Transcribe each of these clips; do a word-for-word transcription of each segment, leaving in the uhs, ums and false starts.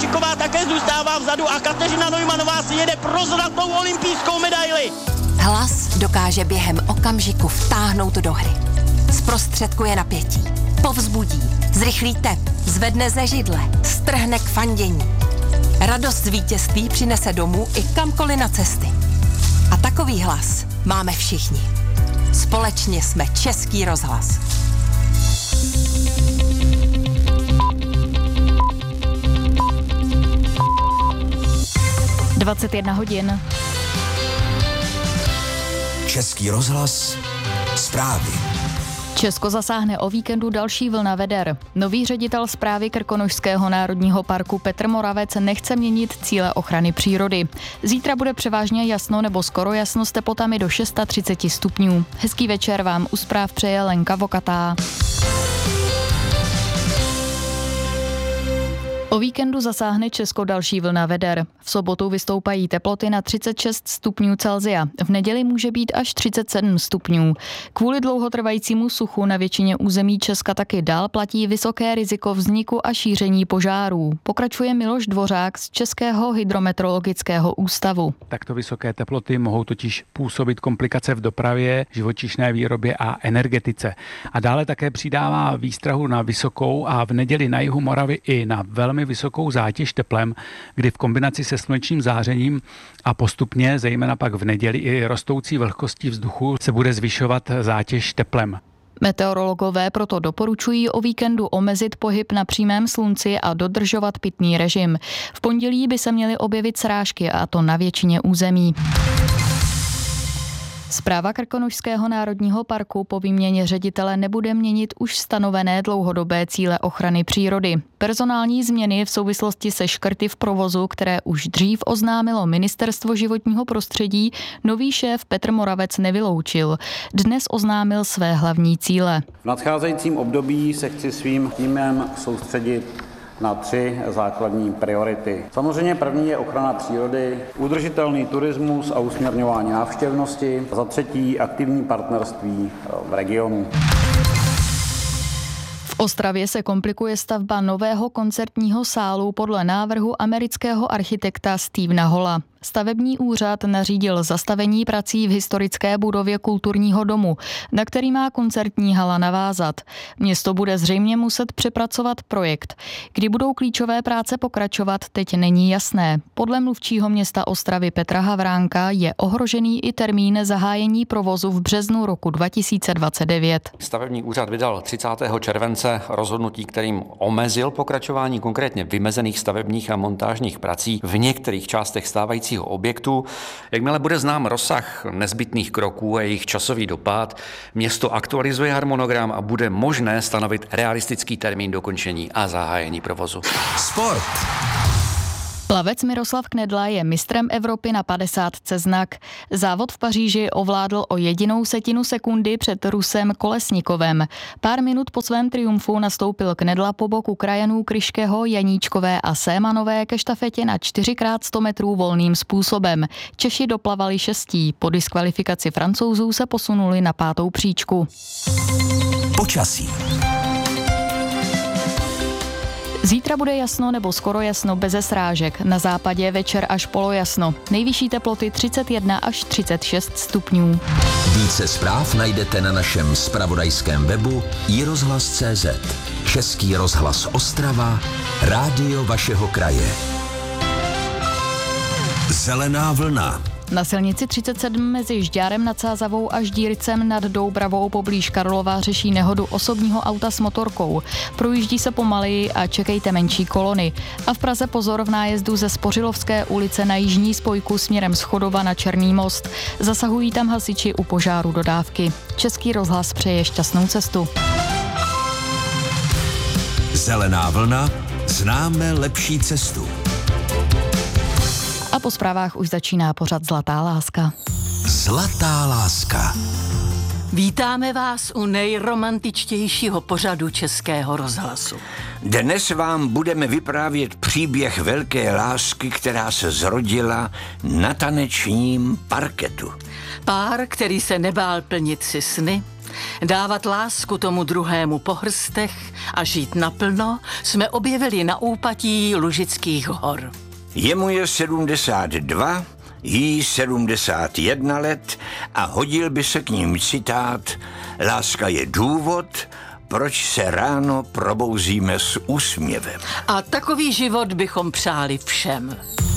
Kováčiková také zůstává vzadu a Kateřina Neumannová si jede pro zlatou olympijskou medaili. Hlas dokáže během okamžiku vtáhnout do hry. Zprostředkuje napětí, povzbudí, zrychlí tep, zvedne ze židle, strhne k fandění. Radost z vítězství přinese domů i kamkoliv na cesty. A takový hlas máme všichni. Společně jsme Český rozhlas. dvacet jedna hodin. Český rozhlas, zprávy. Česko zasáhne o víkendu další vlna veder. Nový ředitel správy Krkonošského národního parku Petr Moravec nechce měnit cíle ochrany přírody. Zítra bude převážně jasno nebo skoro jasno s teplotami do třicet šest stupňů. Hezký večer vám u zpráv přeje Lenka Vokatá. O víkendu zasáhne Česko další vlna veder. V sobotu vystoupají teploty na třicet šest stupňů Celsia. V neděli může být až třicet sedm stupňů. Kvůli dlouhotrvajícímu suchu na většině území Česka taky dál platí vysoké riziko vzniku a šíření požárů. Pokračuje Miloš Dvořák z Českého hydrometeorologického ústavu. Takto vysoké teploty mohou totiž působit komplikace v dopravě, živočišné výrobě a energetice. A dále také přidává výstrahu na vysokou a v neděli na jihu Moravy i na velmi vysokou zátěž teplem, kdy v kombinaci se slunečním zářením a postupně, zejména pak v neděli i rostoucí vlhkostí vzduchu, se bude zvyšovat zátěž teplem. Meteorologové proto doporučují o víkendu omezit pohyb na přímém slunci a dodržovat pitný režim. V pondělí by se měly objevit srážky, a to na většině území. Správa Krkonošského národního parku po výměně ředitele nebude měnit už stanovené dlouhodobé cíle ochrany přírody. Personální změny v souvislosti se škrty v provozu, které už dřív oznámilo Ministerstvo životního prostředí, nový šéf Petr Moravec nevyloučil. Dnes oznámil své hlavní cíle. V nadcházejícím období se chci svým týmem soustředit na tři základní priority. Samozřejmě první je ochrana přírody, udržitelný turismus a usměrňování návštěvnosti. Za třetí aktivní partnerství v regionu. V Ostravě se komplikuje stavba nového koncertního sálu podle návrhu amerického architekta Stevena Holla. Stavební úřad nařídil zastavení prací v historické budově kulturního domu, na který má koncertní hala navázat. Město bude zřejmě muset přepracovat projekt. Kdy budou klíčové práce pokračovat, teď není jasné. Podle mluvčího města Ostravy Petra Havránka je ohrožený i termín zahájení provozu v březnu roku dva tisíce dvacet devět. Stavební úřad vydal třicátého července rozhodnutí, kterým omezil pokračování konkrétně vymezených stavebních a montážních prací v některých částech stávající objektu. Jakmile bude znám rozsah nezbytných kroků a jejich časový dopad, město aktualizuje harmonogram a bude možné stanovit realistický termín dokončení a zahájení provozu. Sport. Plavec Miroslav Knedla je mistrem Evropy na padesátce znak. Závod v Paříži ovládl o jedinou setinu sekundy před Rusem Kolesnikovem. Pár minut po svém triumfu nastoupil Knedla po boku krajanů Kryškého, Janíčkové a Sémanové ke štafetě na čtyři krát sto metrů volným způsobem. Češi doplavali šestí. Po diskvalifikaci Francouzů se posunuli na pátou příčku. Počasí. Zítra bude jasno nebo skoro jasno beze srážek. Na západě večer až polojasno. Nejvyšší teploty třicet jedna až třicet šest stupňů. Více zpráv najdete na našem zpravodajském webu i rozhlas tečka cé zet. Český rozhlas Ostrava, rádio vašeho kraje. Zelená vlna. Na silnici třicet sedm mezi Žďárem nad Sázavou a Ždírcem nad Doubravou poblíž Karlova řeší nehodu osobního auta s motorkou. Projíždí se pomaleji a čekejte menší kolony. A v Praze pozor v nájezdu ze Spořilovské ulice na jižní spojku směrem z Chodova na Černý most. Zasahují tam hasiči u požáru dodávky. Český rozhlas přeje šťastnou cestu. Zelená vlna, známe lepší cestu. A po zprávách už začíná pořad Zlatá láska. Zlatá láska. Vítáme vás u nejromantičtějšího pořadu Českého rozhlasu. Dnes vám budeme vyprávět příběh velké lásky, která se zrodila na tanečním parketu. Pár, který se nebál plnit si sny, Dávat lásku tomu druhému po hrstech a žít naplno jsme objevili na úpatí Lužických hor. Jemu je sedmdesát dva, jí sedmdesát jedna let a hodil by se k ním citát: láska je důvod, proč se ráno probouzíme s úsměvem. A takový život bychom přáli všem.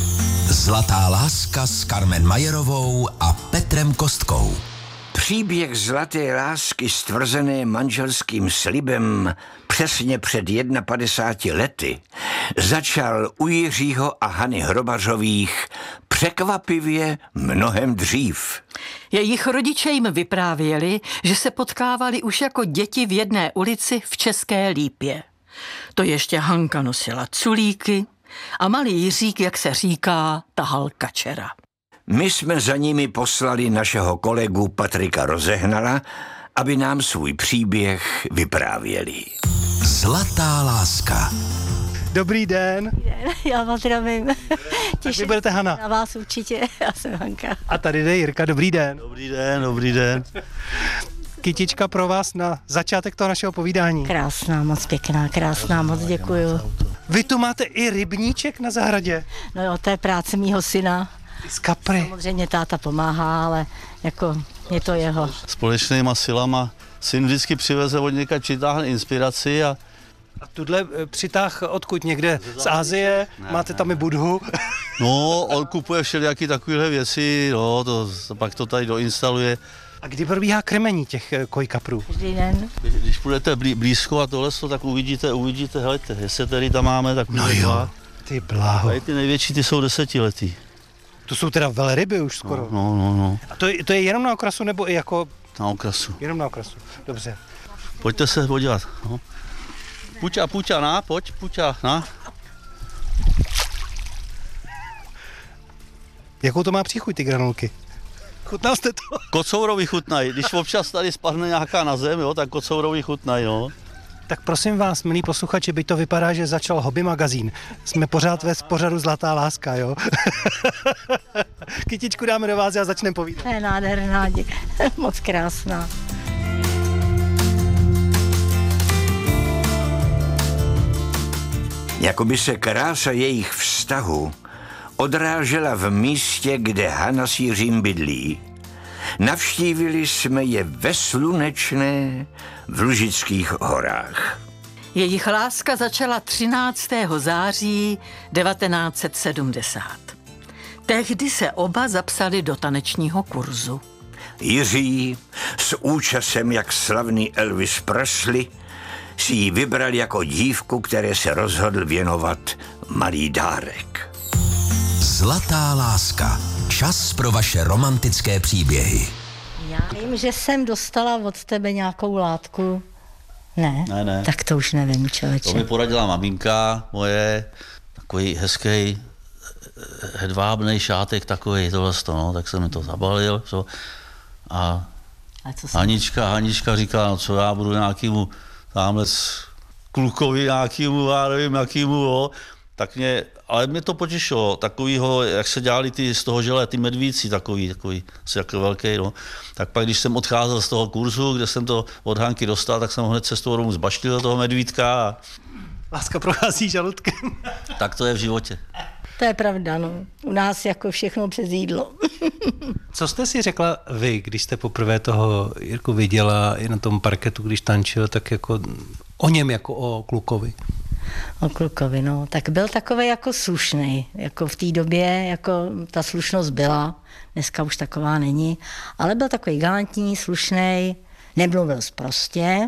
Zlatá láska s Carmen Majerovou a Petrem Kostkou. Příběh zlaté lásky stvrzené manželským slibem přesně před padesáti jedna lety začal u Jiřího a Hany Hrobařových překvapivě mnohem dřív. Jejich rodiče jim vyprávěli, že se potkávali už jako děti v jedné ulici v České Lípě. To ještě Hanka nosila culíky a malý Jiřík, jak se říká, tahal kačera. My jsme za nimi poslali našeho kolegu Patrika Rozehnala, aby nám svůj příběh vyprávěli. Zlatá láska. Dobrý den. Já vás zdravím. Tak vy budete Hana. Na vás určitě, já jsem Hanka. A tady jde Jirka, dobrý den. Dobrý den, dobrý den. Kytička pro vás na začátek toho našeho povídání. Krásná, moc pěkná, krásná, moc děkuju. Vy tu máte i rybníček na zahradě? No jo, to je práce mýho syna. Z kapry. Samozřejmě táta pomáhá, ale jako je to jeho. Společnýma silama syn vždycky přiveze od někaď, přitáhne inspiraci a A tuhle přitáh odkud? Někde z Asie? Ne, máte ne, tam i Budhu? No, on kupuje všelijaký takovéhle věci, no, to, pak to tady doinstaluje. A kdy probíhá krmení těch kojkaprů? Každý den. Když, když půjdete blí, blízko a tohle, tak uvidíte, uvidíte, helejte, jestli tady tam máme, tak no jo, ty bláho. Tady ty největší, ty jsou desetiletý. To jsou teda velryby už skoro. No, no, no. A to je, to je jenom na okrasu, nebo i jako... Na okrasu. Jenom na okrasu, dobře. Pojďte se podívat, no. Puťa, puťa, na, pojď, puťa, na. Jakou to má příchuť, ty granulky? Chutnal jste to? Kocourovi chutnají, když občas tady spadne nějaká na zem, jo, tak kocourovi chutnají, no. Tak prosím vás, milí posluchači, byť to vypadá, že začal Hobby magazín. Jsme pořád ve pořadu Zlatá láska, jo? Kytičku dáme do vás a začneme povídat. To je nádherná, moc krásná. Jakoby se krása jejich vztahu odrážela v místě, kde Hana s Jiřím bydlí. Navštívili jsme je ve slunečné v Lužických horách. Jejich láska začala třináctého září devatenáct set sedmdesát. Tehdy se oba zapsali do tanečního kurzu. Jiří s účasem jak slavný Elvis Presley si ji vybral jako dívku, které se rozhodl věnovat malý dárek. Zlatá láska. Čas pro vaše romantické příběhy. Já vím, že jsem dostala od tebe nějakou látku. Ne? Ne, ne. Tak to už nevím, člověče. To mi poradila maminka moje, takový hezký hedvábnej šátek takový, tohle no, tak jsem mi to zabalil. Co? A, A co Hanička, Hanička říká, no co já budu nějakýmu tamhle klukovi nějakýmu, já nevím jakýmu, jo. Tak mě, ale mě to potěšilo, takovýho, jak se dělali ty z toho žele, ty medvíci, takový, takový, asi jako velký, no. Tak pak, když jsem odcházel z toho kurzu, kde jsem to od Hanky dostal, tak jsem ho hned cestou domů zbaštil do toho medvídka. A... Láska prochází žaludkem. Tak to je v životě. To je pravda, no. U nás jako všechno přes jídlo. Co jste si řekla vy, když jste poprvé toho Jirku viděla i na tom parketu, když tančil, tak jako o něm jako o klukovi? O klukovi, no. Tak byl takový jako slušnej. Jako v té době, jako ta slušnost byla. Dneska už taková není. Ale byl takový galantní, slušnej, nemluvil sprostě.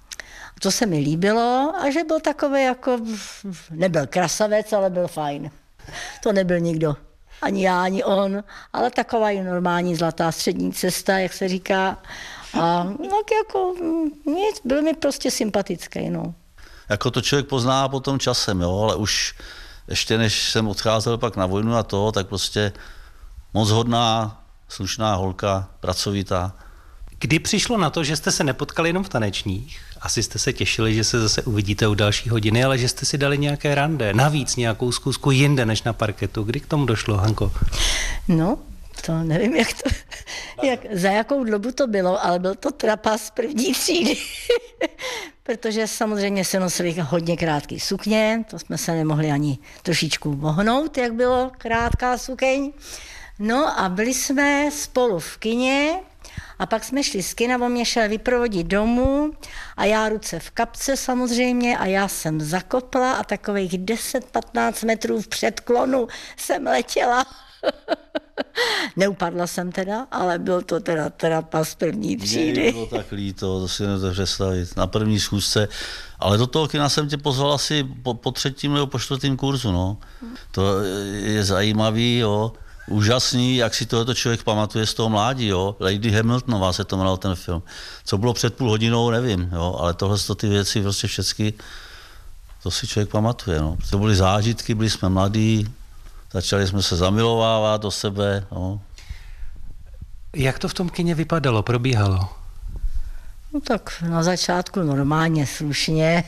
To se mi líbilo a že byl takový jako, nebyl krasavec, ale byl fajn. To nebyl nikdo. Ani já, ani on, ale taková je normální zlatá střední cesta, jak se říká. A tak jako, nic, byl mi prostě sympatický, no. Jako to člověk pozná potom časem, jo, ale už ještě než jsem odcházel pak na vojnu a to, tak prostě moc hodná, slušná holka, pracovitá. Kdy přišlo na to, že jste se nepotkali jenom v tanečních? Asi jste se těšili, že se zase uvidíte u další hodiny, ale že jste si dali nějaké rande, navíc nějakou zkusku jinde než na parketu. Kdy k tomu došlo, Hanko? No, To nevím, jak to, jak, za jakou dobu to bylo, ale byl to trapas první třídy. Protože samozřejmě se nosili hodně krátké sukně, to jsme se nemohli ani trošičku vohnout, jak bylo krátká sukeň. No a byli jsme spolu v kině a pak jsme šli z kina, on mě šel vyprovodit domů a já ruce v kapce samozřejmě a já jsem zakopla a takových deset patnáct metrů v předklonu jsem letěla. Neupadla jsem teda, ale byl to teda trapas první třídy. Mně bylo tak líto, to si nemůžete představit. Na první schůzce, ale do toho kina jsem tě pozval asi po, po třetím nebo po čtvrtém kurzu, no. To je zajímavý, jo. Úžasný, jak si tohoto člověk pamatuje z toho mládí, jo. Lady Hamiltonová se to jmenoval ten film. Co bylo před půl hodinou, nevím, jo, ale tohle to ty věci prostě všechny, to si člověk pamatuje, no. To byly zážitky, byli jsme mladí, začali jsme se zamilovávat do sebe, no. Jak to v tom kině vypadalo, probíhalo? No tak na začátku normálně, slušně.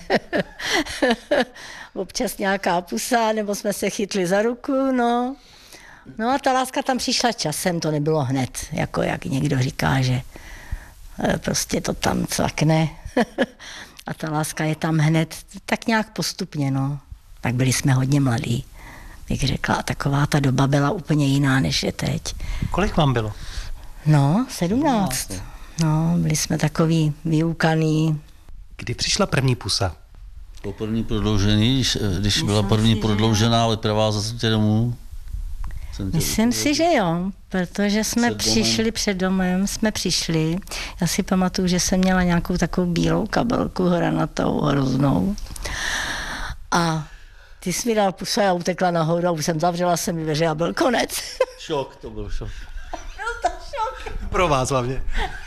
Občas nějaká pusa, nebo jsme se chytli za ruku, no. No a ta láska tam přišla časem, to nebylo hned, jako jak někdo říká, že prostě to tam cvakne. A ta láska je tam hned, tak nějak postupně, no. Tak byli jsme hodně mladí, bych řekla. A taková ta doba byla úplně jiná, než je teď. Kolik vám bylo? No, sedmnáct. No, byli jsme takový vyukaný. Kdy přišla první pusa? Po první prodloužení, když, když byla první prodloužená, ale provázat tě domů. Myslím si, že jo, protože jsme před přišli před domem, jsme přišli. Já si pamatuju, že jsem měla nějakou takovou bílou kabelku hranatou, hroznou. A ty jsi mi dal pusu a já utekla nahoru a už jsem zavřela se mi dveře a byl konec. Šok, to byl šok. Byl to šok. Pro vás hlavně.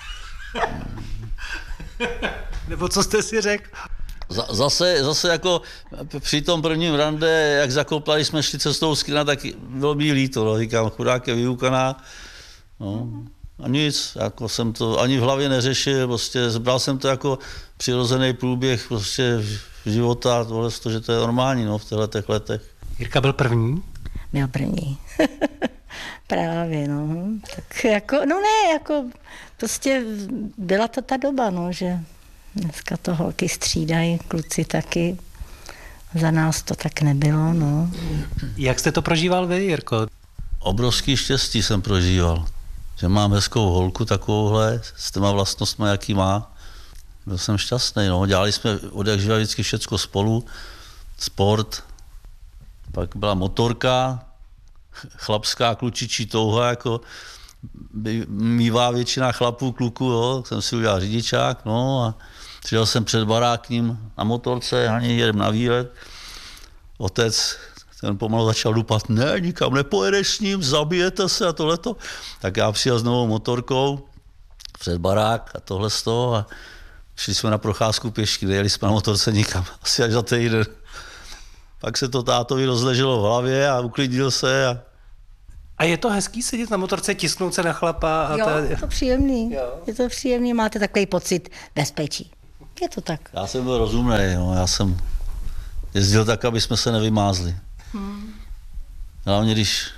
Nebo co jste si řekl? Zase, zase jako při tom prvním rande, jak zakoplali jsme šli cestou z kina, tak bylo mi líto, no. Říkám, chudák je vyukaná. No. A nic, jako jsem to ani v hlavě neřešil, prostě zbral jsem to jako přirozený průběh prostě života, tohle, že to je normální, no, v těchto letech. Jirka byl první? Byl první. Právě, no. Tak jako, no ne, jako prostě byla to ta doba, no, že dneska to holky střídají, kluci taky. Za nás to tak nebylo, no. Jak jste to prožíval vy, Jirko? Obrovský štěstí jsem prožíval, že mám hezkou holku takovouhle, s těma vlastnostmi, jaký má. Byl jsem šťastný, no. Dělali jsme od jak živa vždycky všecko spolu, sport, pak byla motorka, chlapská klučičí touha, jako mívá většina chlapů, kluků, jo. Jsem si udělal řidičák, no a přijel jsem před barák k ním na motorce, ani jedem na výlet. Otec, ten pomalu začal dupat, ne, nikam nepojedeš s ním, zabijete se a tohleto. Tak já přijel s novou motorkou před barák a tohle z toho a šli jsme na procházku pěšky, nejeli jsme na motorce nikam, asi až za týden. Pak se to tátovi rozleželo v hlavě a uklidnil se. A, a je to hezký sedět na motorce, tisknout se na chlapa? A jo, ta... je to příjemný. Jo. Je to příjemný, máte takový pocit bezpečí. Je to tak. Já jsem byl rozumný, no. Já jsem jezdil tak, aby jsme se nevymázli. Hmm. Hlavně, když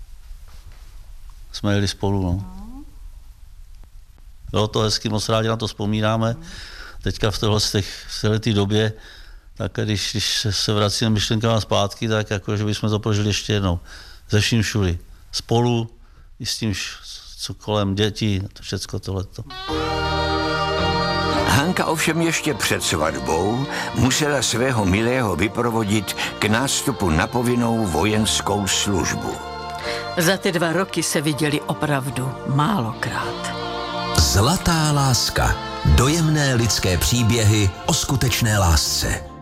jsme jeli spolu. No. Hmm. Bylo to hezky, moc rádi na to vzpomínáme. Hmm. Teďka v téhle, v téhle době, tak když, když se vracíme myšlenkama zpátky, tak jako, že bychom to prožili ještě jednou. Ze vším všudy. Spolu, i s tím, co kolem dětí, to všecko tohleto. Hanka ovšem ještě před svatbou musela svého milého vyprovodit k nástupu na povinnou vojenskou službu. Za ty dva roky se viděli opravdu málokrát. Zlatá láska. Dojemné lidské příběhy o skutečné lásce.